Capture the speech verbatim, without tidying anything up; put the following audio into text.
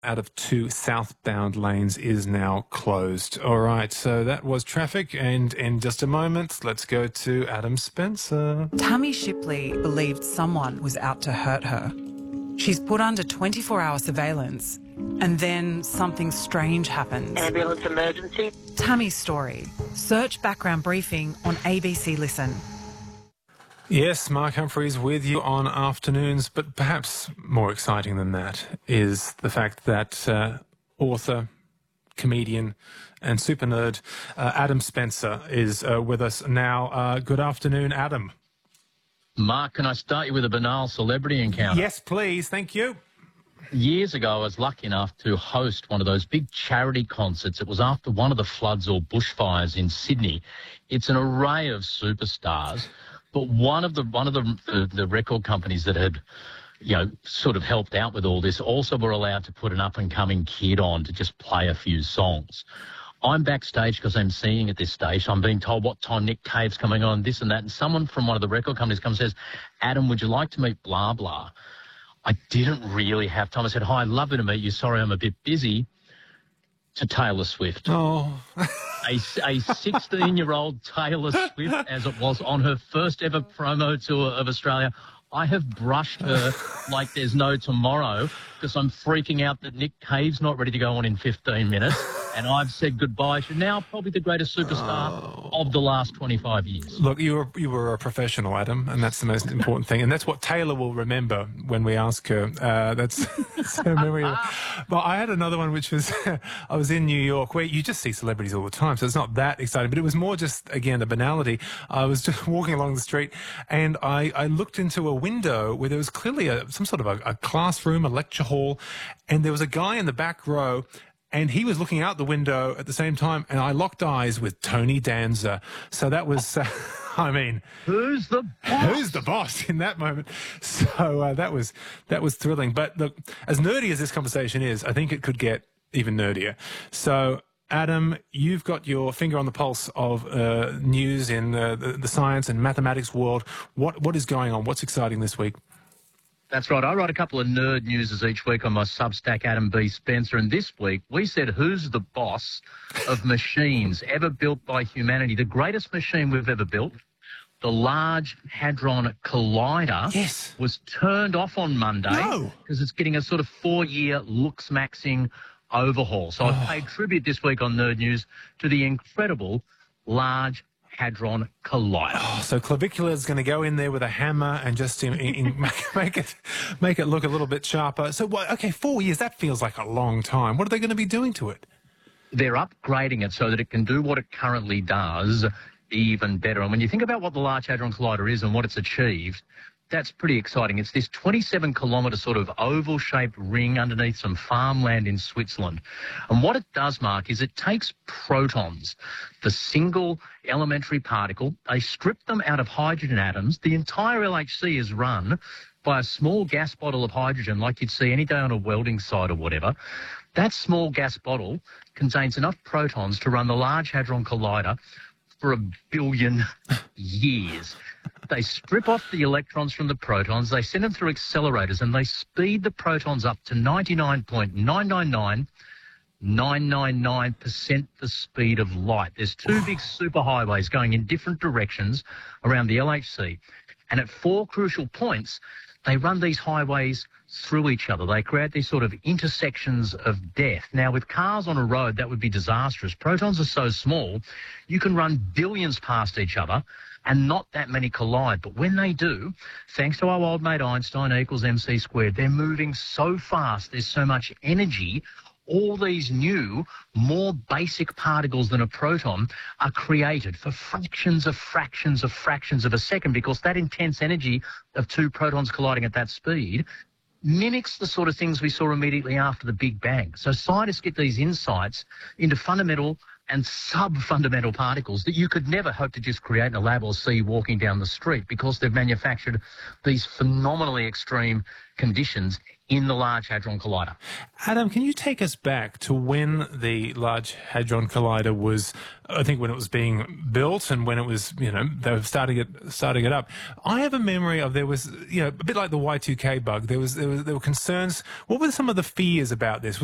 out of two southbound lanes is now closed. All right, so that was traffic, and in just a moment, let's go to Adam Spencer. Tammy Shipley believed someone was out to hurt her. She's put under twenty-four hour surveillance, and then something strange happened. Ambulance emergency. Tammy's story. Search background briefing on A B C Listen. Yes, Mark Humphreys with you on afternoons, but perhaps more exciting than that is the fact that uh, author, comedian and super nerd uh, Adam Spencer is uh, with us now. Uh, good afternoon, Adam. Mark, can I start you with a banal celebrity encounter? Yes, please. Thank you. Years ago, I was lucky enough to host one of those big charity concerts. It was after one of the floods or bushfires in Sydney. It's an array of superstars. But one of the one of the, the the record companies that had, you know, sort of helped out with all this also were allowed to put an up and coming kid on to just play a few songs. I'm backstage because I'm seeing at this stage. I'm being told what time Nick Cave's coming on, this and that, and someone from one of the record companies comes and says, "Adam, would you like to meet blah blah?" I didn't really have time. I said, "Hi, lovely to meet you. Sorry, I'm a bit busy." To Taylor Swift. Oh. a sixteen-year-old Taylor Swift, as it was on her first ever promo tour of Australia. I have brushed her like there's no tomorrow because I'm freaking out that Nick Cave's not ready to go on in fifteen minutes. And I've said goodbye to now probably the greatest superstar oh. of the last twenty-five years. Look, you were you were a professional, Adam, and that's the most important thing. And that's what Taylor will remember when we ask her. Uh, that's, that's her memory. But I had another one, which was I was in New York, where you just see celebrities all the time, so it's not that exciting. But it was more just, again, a banality. I was just walking along the street, and I, I looked into a window where there was clearly a, some sort of a, a classroom, a lecture hall, and there was a guy in the back row, and he was looking out the window at the same time, and I locked eyes with Tony Danza. So that was, uh, I mean, who's the boss? Who's the boss in that moment? So uh, that was that was thrilling. But look, as nerdy as this conversation is, I think it could get even nerdier. So, Adam, you've got your finger on the pulse of uh, news in uh, the, the science and mathematics world. What what is going on? What's exciting this week? That's right. I write a couple of nerd newses each week on my Substack, Adam B. Spencer. And this week, we said, who's the boss of machines ever built by humanity? The greatest machine we've ever built, the Large Hadron Collider, yes. was turned off on Monday because no. it's getting a sort of four-year looks-maxing overhaul. So oh. I've paid tribute this week on Nerd News to the incredible Large Hadron Collider. Oh, so Clavicular is going to go in there with a hammer and just in, in, in, make, make it make it look a little bit sharper. So, what, okay, four years, that feels like a long time. What are they going to be doing to it? They're upgrading it so that it can do what it currently does even better. And when you think about what the Large Hadron Collider is and what it's achieved, that's pretty exciting. It's this twenty-seven kilometre sort of oval-shaped ring underneath some farmland in Switzerland. And what it does, Mark, is it takes protons, the single elementary particle, they strip them out of hydrogen atoms. The entire L H C is run by a small gas bottle of hydrogen like you'd see any day on a welding site or whatever. That small gas bottle contains enough protons to run the Large Hadron Collider for a billion years. They strip off the electrons from the protons, they send them through accelerators, and they speed the protons up to ninety-nine point nine nine nine nine nine nine percent the speed of light. There's two big superhighways going in different directions around the L H C, and at four crucial points, they run these highways through each other. They create these sort of intersections of death. Now, with cars on a road, that would be disastrous. Protons are so small, you can run billions past each other and not that many collide. But when they do, thanks to our old mate Einstein, E equals mc squared, they're moving so fast, there's so much energy, all these new, more basic particles than a proton are created for fractions of fractions of fractions of a second, because that intense energy of two protons colliding at that speed mimics the sort of things we saw immediately after the Big Bang. So scientists get these insights into fundamental and sub-fundamental particles that you could never hope to just create in a lab or see walking down the street, because they've manufactured these phenomenally extreme conditions in the Large Hadron Collider. Adam, can you take us back to when the Large Hadron Collider was, I think, when it was being built and when it was, you know, they were starting it, starting it up. I have a memory of there was, you know, a bit like the Y two K bug. There was, there was, there were concerns. What were some of the fears about this?